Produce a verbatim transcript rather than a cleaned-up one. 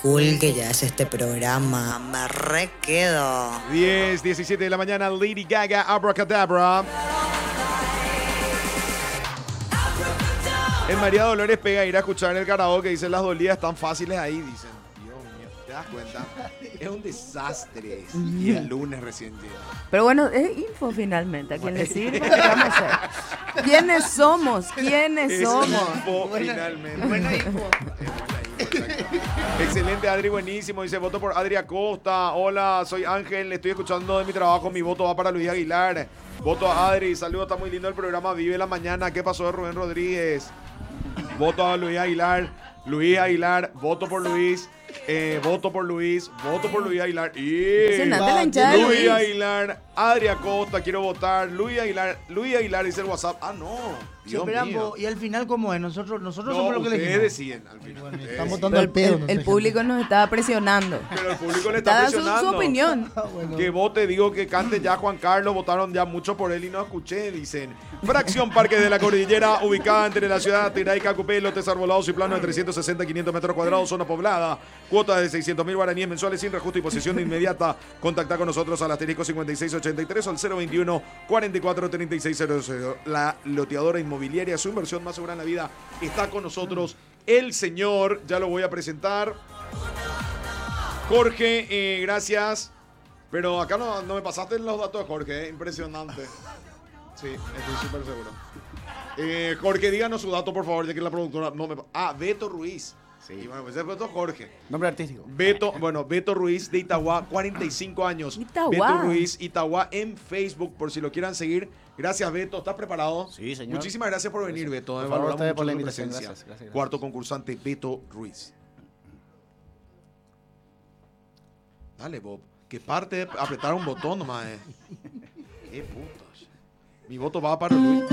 cool que ya es este programa. Me re quedo. diez, diecisiete de la mañana, Lady Gaga, Abracadabra. En María Dolores pega ir a escuchar el karaoke, dicen las dolidas tan fáciles ahí, dicen. Dios mío, ¿te das cuenta? Es un desastre. Y el lunes recién llega. Pero bueno, es info finalmente. ¿A quién le sirve? ¿Qué vamos a hacer? ¿Quiénes somos? ¿Quiénes Es somos? info, finalmente. Buena info. Excelente, Adri, buenísimo. Dice, voto por Adri Acosta. Hola, soy Ángel, estoy escuchando de mi trabajo. Mi voto va para Luis Aguilar. Voto a Adri. Saludos, está muy lindo el programa Vive la Mañana. ¿Qué pasó de Rubén Rodríguez? Voto a Luis Aguilar. Luis Aguilar, voto por Luis. Eh, voto por Luis, voto por Luis Aguilar. Y Impresionante la hinchada de Luis Luis. Aguilar, Adri Acosta, quiero votar. Luis Aguilar, Luis Aguilar dice el WhatsApp. Ah, no. Sí, Dios pero, mío. y al final, ¿cómo es? Nosotros, nosotros No, somos los que ustedes elegimos. deciden al final. Bueno, Ustedes estamos deciden. dando al pedo. El, no el sé, público nos estaba presionando. Pero el público le Está está dando su, su presionando. opinión. Ah, bueno. Que vote, digo que cante ya Juan Carlos, votaron ya mucho por él y no escuché, dicen. Fracción Parque de la Cordillera, ubicada entre la ciudad de Tirá y Cacupé, lotes arbolados y planos de trescientos sesenta a quinientos metros cuadrados, zona poblada, cuota de seiscientos mil guaraníes mensuales sin reajuste y posesión de inmediata. Contacta con nosotros al asterisco cincuenta y seis ochenta y tres o al cero veintiuno cuarenta y cuatro treinta y seis cero cero. La loteadora inmobiliaria, su inversión más segura en la vida, está con nosotros el señor, ya lo voy a presentar, Jorge, eh, gracias. Pero acá no, no me pasaste los datos de Jorge, ¿eh? Impresionante. Sí, estoy súper seguro. Eh, Jorge, díganos su dato, por favor, ya que la productora no me... Ah, Beto Ruiz. Sí. Y bueno, pues es Beto Jorge. Nombre artístico. Beto, bueno, Beto Ruiz de Itagua, cuarenta y cinco años. Itagua. Beto Ruiz, Itagua en Facebook, por si lo quieran seguir. Gracias, Beto. ¿Estás preparado? Sí, señor. Muchísimas gracias por venir, Beto. Por Eh, favor, valoramos ustedes mucho por la tu invitación. presencia. Gracias, gracias, gracias. Cuarto concursante, Beto Ruiz. Dale, Bob. Que parte de apretar un botón nomás, eh. Qué putos. Mi voto va para Luis.